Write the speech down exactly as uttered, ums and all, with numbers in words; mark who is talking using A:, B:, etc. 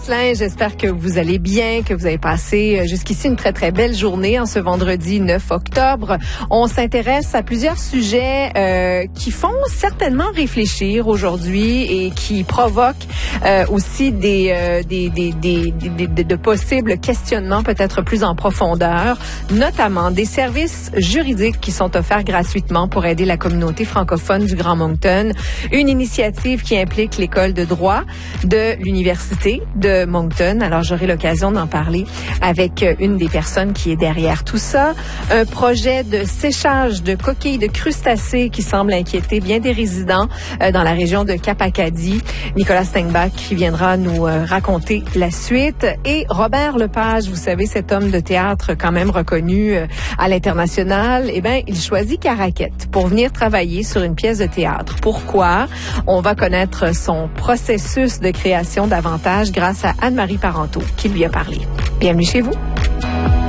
A: J'espère que vous allez bien, que vous avez passé jusqu'ici une très, très belle journée en ce vendredi neuf octobre. On s'intéresse à plusieurs sujets euh, qui font certainement réfléchir aujourd'hui et qui provoquent euh, aussi des, euh, des, des, des, des, des de possibles questionnements peut-être plus en profondeur, notamment des services juridiques qui sont offerts gratuitement pour aider la communauté francophone du Grand Moncton. Une initiative qui implique l'école de droit de l'Université de Moncton. Alors, j'aurai l'occasion d'en parler avec une des personnes qui est derrière tout ça. Un projet de séchage de coquilles de crustacés qui semble inquiéter bien des résidents euh, dans la région de Cap-Acadie. Nicolas Steinbach qui viendra nous euh, raconter la suite. Et Robert Lepage, vous savez, cet homme de théâtre quand même reconnu euh, à l'international, eh bien, il choisit Caraquette pour venir travailler sur une pièce de théâtre. Pourquoi? On va connaître son processus de création davantage grâce à Anne-Marie Parenteau qui lui a parlé. Bienvenue chez vous.